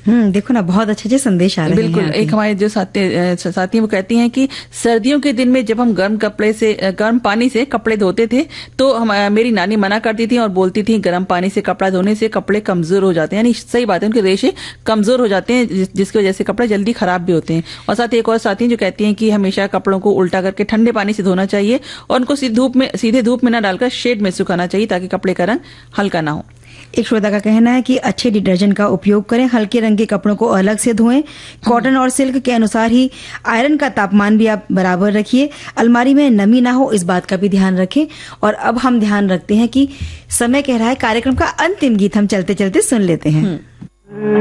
देखो ना, बहुत अच्छे संदेश आ रहे हैं। बिल्कुल। एक हमारे जो साथी वो कहती हैं कि सर्दियों के दिन में जब हम गर्म पानी से कपड़े धोते थे तो मेरी नानी मना करती थी और बोलती थी गर्म पानी से कपड़ा धोने से कपड़े कमजोर हो जाते हैं। यानी सही बात है, उनके रेशे कमजोर हो जाते हैं जिसकी वजह से कपड़े जल्दी खराब भी होते हैं। और साथ ही एक और साथी जो कहती हैं कि हमेशा कपड़ों को उल्टा करके ठंडे पानी से धोना चाहिए और उनको सीधे धूप में न डालकर शेड में सुखाना चाहिए ताकि कपड़े का रंग हल्का ना हो। एक श्रोता का कहना है कि अच्छे डिटर्जेंट का उपयोग करें, हल्के रंग के कपड़ों को अलग से धोएं, कॉटन और सिल्क के अनुसार ही आयरन का तापमान भी आप बराबर रखिए, अलमारी में नमी ना हो इस बात का भी ध्यान रखें। और अब हम ध्यान रखते हैं कि समय कह रहा है कार्यक्रम का अंतिम गीत हम चलते चलते सुन लेते हैं।